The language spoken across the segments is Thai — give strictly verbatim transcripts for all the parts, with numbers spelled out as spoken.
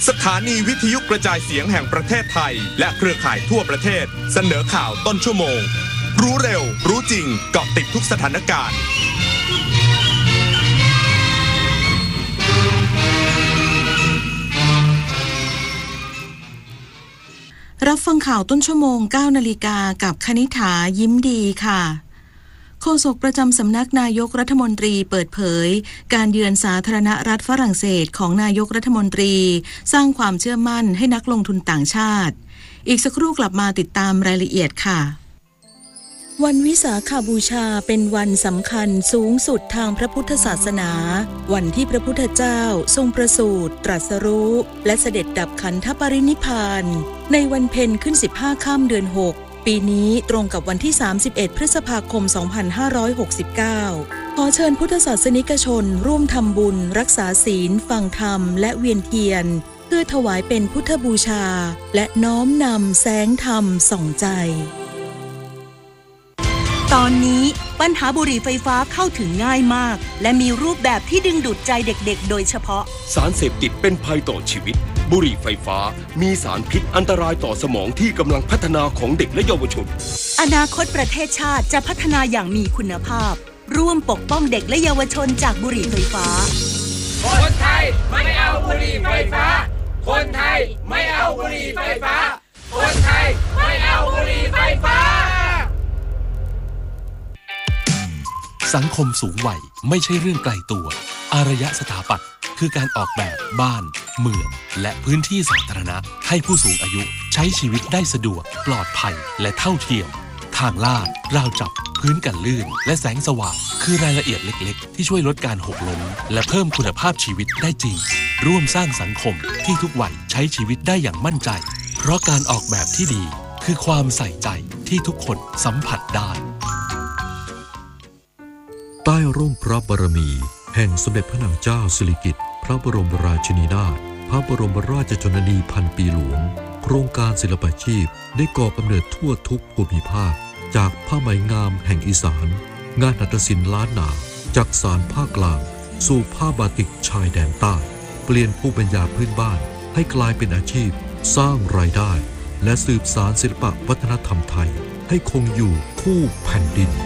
สถานีวิทยุกระจายเสียงแห่งประเทศไทยและเครือข่ายทั่วประเทศเสนอข่าวต้นชั่วโมงรู้เร็วรู้จริงเกาะติดทุกสถานการณ์รับฟังข่าวต้นชั่วโมง เก้านาฬิกากับคณิษฐายิ้มดีค่ะโฆษกประจำสำนักนายกรัฐมนตรีเปิดเผยการเยือนสาธารณรัฐฝรั่งเศสของนายกรัฐมนตรีสร้างความเชื่อมั่นให้นักลงทุนต่างชาติอีกสักครู่กลับมาติดตามรายละเอียดค่ะวันวิสาขบูชาเป็นวันสำคัญสูงสุดทางพระพุทธศาสนาวันที่พระพุทธเจ้าทรงประสูติตรัสรู้และเสด็จดับขันธปรินิพพานในวันเพ็ญขึ้นสิบห้าค่ำเดือนหกปีนี้ตรงกับวันที่สามสิบเอ็ดพฤษภาคมสองพันห้าร้อยหกสิบเก้าขอเชิญพุทธศาสนิกชนร่วมทำบุญรักษาศีลฟังธรรมและเวียนเทียนเพื่อถวายเป็นพุทธบูชาและน้อมนำแสงธรรมส่องใจตอนนี้ปัญหาบุหรี่ไฟฟ้าเข้าถึงง่ายมากและมีรูปแบบที่ดึงดูดใจเด็กๆโดยเฉพาะสารเสพติดเป็นภัยต่อชีวิตบุหรี่ไฟฟ้ามีสารพิษอันตรายต่อสมองที่กำลังพัฒนาของเด็กและเยาวชนอนาคตประเทศชาติจะพัฒนาอย่างมีคุณภาพร่วมปกป้องเด็กและเยาวชนจากบุหรี่ไฟฟ้าคนไทยไม่เอาบุหรี่ไฟฟ้าคนไทยไม่เอาบุหรี่ไฟฟ้าคนไทยไม่เอาบุหรี่ไฟฟ้าสังคมสูงวัยไม่ใช่เรื่องไกลตัวอารยสถาปัตย์คือการออกแบบบ้านเมืองและพื้นที่สาธารณะให้ผู้สูงอายุใช้ชีวิตได้สะดวกปลอดภัยและเท่าเทียมทางลาดราวจับพื้นกันลื่นและแสงสว่างคือรายละเอียดเล็กๆที่ช่วยลดการหกล้มและเพิ่มคุณภาพชีวิตได้จริงร่วมสร้างสังคมที่ทุกวัยใช้ชีวิตได้อย่างมั่นใจเพราะการออกแบบที่ดีคือความใส่ใจที่ทุกคนสัมผัสได้ใต้ร่มพระบารมีแห่งสมเด็จพระนางเจ้าสิริกิติ์พระบรมราชินีนาถพระบรมราชชนนีพันปีหลวงโครงการศิลปาชีพได้ก่อกำเนิดทั่วทุกภูมิภาคจากผ้าไหมงามแห่งอีสานงานหัตถศิลป์ล้านนาจากสานภาคกลางสู่ผ้าบาติกชายแดนใต้เปลี่ยนภูมิปัญญาพื้นบ้านให้กลายเป็นอาชีพสร้างรายได้และสืบสานศิลปวัฒนธรรมไทยให้คงอยู่คู่แผ่นดิน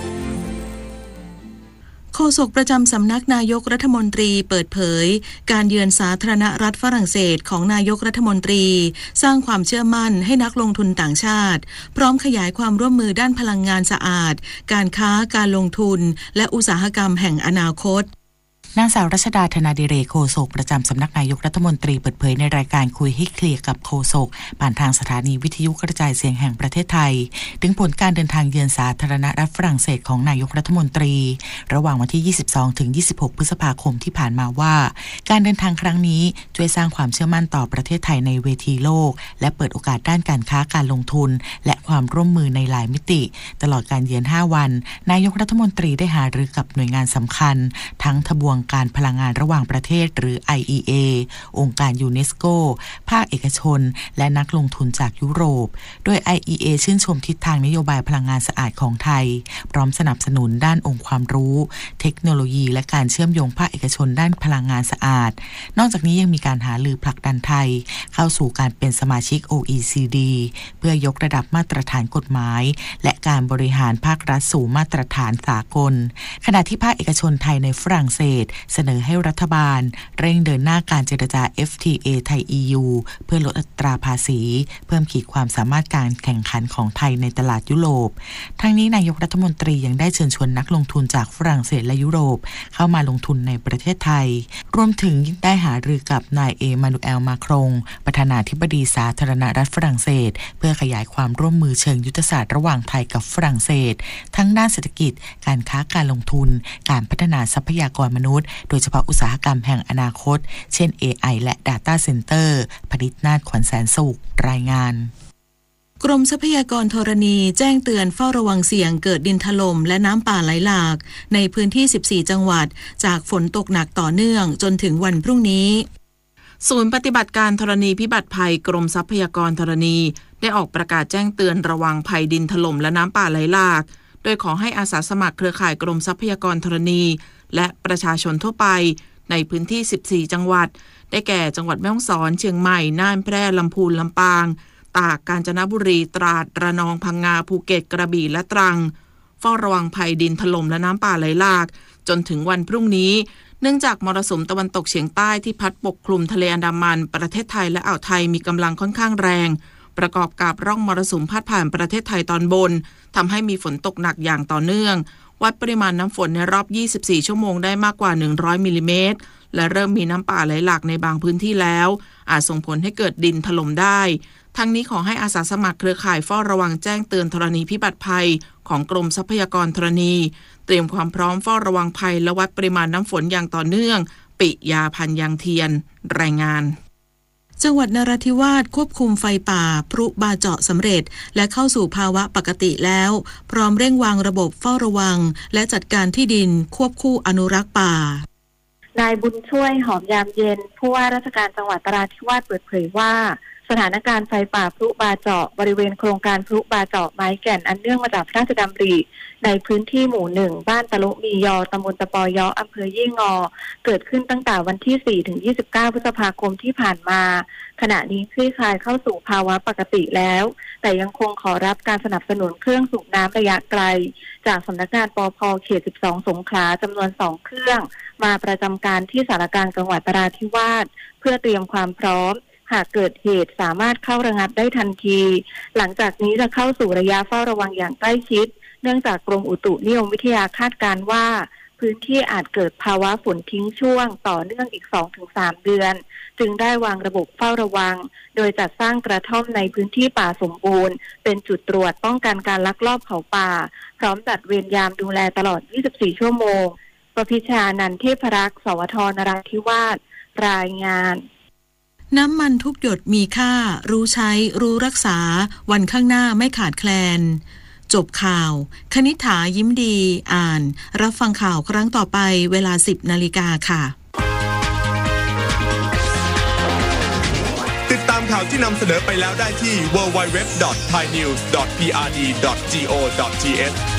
โฆษกประจำสำนักนายกรัฐมนตรีเปิดเผยการเยือนสาธารณรัฐฝรั่งเศสของนายกรัฐมนตรีสร้างความเชื่อมั่นให้นักลงทุนต่างชาติพร้อมขยายความร่วมมือด้านพลังงานสะอาดการค้าการลงทุนและอุตสาหกรรมแห่งอนาคตนางสาวรัชดาธนาดิเรกโฆษกประจำสำนักนายกรัฐมนตรีเปิดเผยในรายการคุยให้เคลียร์กับโฆษกผ่านทางสถานีวิทยุกระจายเสียงแห่งประเทศไทยถึงผลการเดินทางเยือนสาธารณรัฐฝรั่งเศสของนายกรัฐมนตรีระหว่างวันที่ยี่สิบสองถึงยี่สิบหกพฤษภาคมที่ผ่านมาว่าการเดินทางครั้งนี้ช่วยสร้างความเชื่อมั่นต่อประเทศไทยในเวทีโลกและเปิดโอกาสด้านการค้าการลงทุนและความร่วมมือในหลายมิติตลอดการเยือนห้าวันนายกรัฐมนตรีได้หารือกับหน่วยงานสำคัญทั้งทบวงการพลังงานระหว่างประเทศหรือ ไอ อี เอ องค์การยูเนสโกภาคเอกชนและนักลงทุนจากยุโรปโดย ไอ อี เอ ชื่นชมทิศทางนโยบายพลังงานสะอาดของไทยพร้อมสนับสนุนด้านองค์ความรู้เทคโนโลยีและการเชื่อมโยงภาคเอกชนด้านพลังงานสะอาดนอกจากนี้ยังมีการหารือผลักดันไทยเข้าสู่การเป็นสมาชิก โอ อี ซี ดี เพื่อยกระดับมาตรฐานกฎหมายและการบริหารภาครัฐสู่มาตรฐานสากลขณะที่ภาคเอกชนไทยในฝรั่งเศสเสนอให้รัฐบาลเร่งเดินหน้าการเจรจา เอฟ ที เอ ไทย อี ยู เพื่อลดอัตราภาษีเพิ่มขีดความสามารถการแข่งขันของไทยในตลาดยุโรปทั้งนี้นายกรัฐมนตรียังได้เชิญชวนนักลงทุนจากฝรั่งเศสและยุโรปเข้ามาลงทุนในประเทศไทยรวมถึงได้หารือกับนายเอมานูเอลมาครงประธานาธิบดีสาธารณรัฐฝรั่งเศสเพื่อขยายความร่วมมือเชิงยุทธศาสตร์ระหว่างไทยกับฝรั่งเศสทั้งด้านเศรษฐกิจการค้าการลงทุนการพัฒนาทรัพยากรมนุษย์โดยเฉพาะอุตสาหกรรมแห่งอนาคตเช่น เอ ไอ และ Data Center ผลิตนาฏขวัญแสนสุขรายงานกรมทรัพยากรธรณีแจ้งเตือนเฝ้าระวังเสี่ยงเกิดดินถล่มและน้ำป่าไหลหลากในพื้นที่สิบสี่จังหวัดจากฝนตกหนักต่อเนื่องจนถึงวันพรุ่งนี้ศูนย์ปฏิบัติการธรณีพิบัติภัยกรมทรัพยากรธรณีได้ออกประกาศแจ้งเตือนระวังภัยดินถล่มและน้ำป่าไหลหลากโดยขอให้อาสาสมัครเครือข่ายกรมทรัพยากรธรณีและประชาชนทั่วไปในพื้นที่สิบสี่จังหวัดได้แก่จังหวัดแม่ฮ่องสอนเชียงใหม่น่านแพร่ลำพูนลำปางตากกาญจนบุรีตราดระนองพังงาภูเก็ตกระบี่และตรังเฝ้าระวังภัยดินถล่มและน้ำป่าไหลหลากจนถึงวันพรุ่งนี้เนื่องจากมรสุมตะวันตกเฉียงใต้ที่พัดปกคลุมทะเลอันดามันประเทศไทยและอ่าวไทยมีกำลังค่อนข้างแรงประกอบกับร่องมรสุมพาดผ่านประเทศไทยตอนบนทำให้มีฝนตกหนักอย่างต่อเนื่องวัดปริมาณน้ำฝนในรอบยี่สิบสี่ชั่วโมงได้มากกว่าหนึ่งร้อยมิลลิเมตรและเริ่มมีน้ำป่าไหลหลากในบางพื้นที่แล้วอาจส่งผลให้เกิดดินถล่มได้ทั้งนี้ขอให้อาสาสมัครเครือข่ายเฝ้าระวังแจ้งเตือนธรณีพิบัติภัยของกรมทรัพยากรธรณีเตรียมความพร้อมเฝ้าระวังภัยและวัดปริมาณน้ำฝนอย่างต่อเนื่องปิยาพันธ์ยังเทียนรายงานจังหวัดนราธิวาสควบคุมไฟป่าพรุบาเจาะสำเร็จและเข้าสู่ภาวะปกติแล้วพร้อมเร่งวางระบบเฝ้าระวังและจัดการที่ดินควบคู่อนุรักษ์ป่านายบุญช่วยหอมยามเย็นผู้ว่าราชการจังหวัดนราธิวาสเปิดเผยว่าสถานการณ์ไฟป่าพลุบาเจาะบริเวณโครงการพลุบาเจาะไม้แก่นอันเนื่องมาจากพระราชดำริในพื้นที่หมู่หนึ่งบ้านตะลุมียอตำบลตะปอยออำเภอยี่งอเกิดขึ้นตั้งแต่วันที่ สี่ถึงยี่สิบเก้า พฤษภาคมที่ผ่านมาขณะนี้คลี่คลายเข้าสู่ภาวะปกติแล้วแต่ยังคงขอรับการสนับสนุนเครื่องสูบน้ำระยะไกลจากสำนักงานปภ.เขตสิบสองสงขลาจำนวนสองเครื่องมาประจำการที่สารกลางจังหวัดนราธิวาสเพื่อเตรียมความพร้อมหากเกิดเหตุสามารถเข้าระงับได้ทันทีหลังจากนี้จะเข้าสู่ระยะเฝ้าระวังอย่างใกล้ชิดเนื่องจากกรมอุตุนิยมวิทยาคาดการณ์ว่าพื้นที่อาจเกิดภาวะฝนทิ้งช่วงต่อเนื่องอีก สองถึงสาม เดือนจึงได้วางระบบเฝ้าระวังโดยจัดสร้างกระท่อมในพื้นที่ป่าสมบูรณ์เป็นจุดตรวจป้องกันการลักลอบเผาป่าพร้อมจัดเวรยามดูแลตลอดยี่สิบสี่ชั่วโมงประพิชานันท์เทพรักษ์สวทนราธิวาสรายงานน้ำมันทุกหยดมีค่ารู้ใช้รู้รักษาวันข้างหน้าไม่ขาดแคลนจบข่าวคณิษฐายิ้มดีอ่านรับฟังข่าวครั้งต่อไปเวลา สิบนาฬิกาค่ะติดตามข่าวที่นำเสนอไปแล้วได้ที่ ดับเบิลยู ดับเบิลยู ดับเบิลยู ดอท ไทยนิวส์ ดอท พี อาร์ ดี ดอท จี โอ ดอท ที เอช